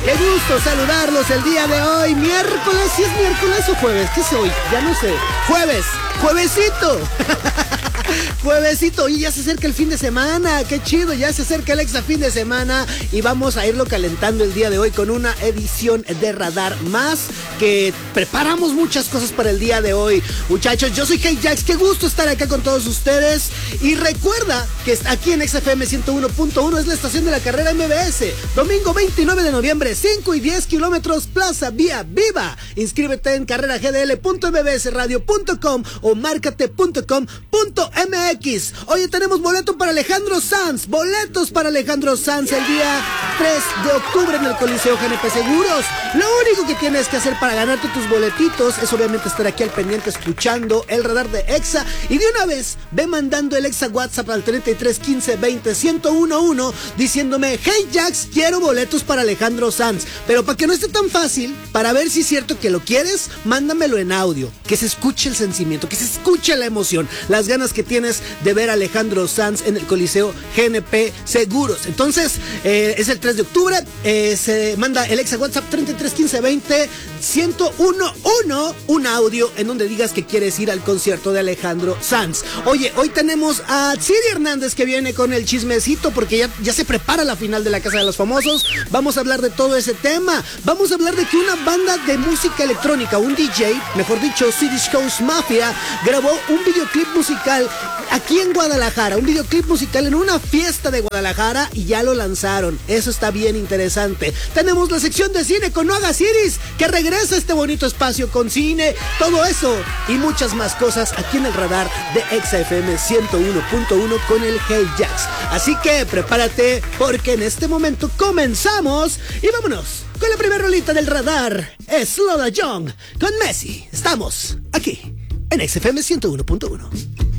Qué gusto saludarlos el día de hoy, miércoles, ¿si es miércoles o jueves? ¿Qué es hoy? Ya no sé. Juevesito. Juevesito, y ya se acerca el fin de semana, qué chido, ya se acerca el Exa fin de semana y vamos a irlo calentando el día de hoy con una edición de Radar más, que preparamos muchas cosas para el día de hoy. Muchachos, yo soy Hey Jax, qué gusto estar acá con todos ustedes y recuerda que aquí en XFM 101.1 es la estación de la carrera MBS, domingo 29 de noviembre, 5 y 10 kilómetros, Plaza Vía Viva. Inscríbete en carreragdl.mbsradio.com o marcate.com.mx. Oye, tenemos boletos para Alejandro Sanz el día 3 de octubre en el Coliseo GNP Seguros. Lo único que tienes que hacer para ganarte tus boletitos es obviamente estar aquí al pendiente escuchando el radar de Exa y de una vez ve mandando el Exa WhatsApp al 33 15 20 1011 diciéndome: Hey Jax, quiero boletos para Alejandro Sanz. Pero para que no esté tan fácil, para ver si es cierto que lo quieres, mándamelo en audio, que se escuche el sentimiento, que se escuche la emoción, las ganas que tienes de ver a Alejandro Sanz en el Coliseo GNP Seguros. Entonces, es el 3 de octubre, se manda el Exa WhatsApp 33 15 20 1011, un audio en donde digas que quieres ir al concierto de Alejandro Sanz. Oye, hoy tenemos a Siri Hernández que viene con el chismecito porque ya se prepara la final de la Casa de los Famosos. Vamos a hablar de todo ese tema. Vamos a hablar de que una banda de música electrónica, un DJ, mejor dicho, Swedish House Mafia, grabó un videoclip musical aquí en Guadalajara, un videoclip musical en una fiesta de Guadalajara y ya lo lanzaron. Eso está bien interesante. Tenemos la sección de cine con No Hagas Iris, que regresa a este bonito espacio con cine, todo eso y muchas más cosas aquí en el radar de XFM 101.1 con el Hey Jax. Así que prepárate porque en este momento comenzamos y vámonos con la primera rolita del radar. Es Lola Young con Messi. Estamos aquí en XFM 101.1.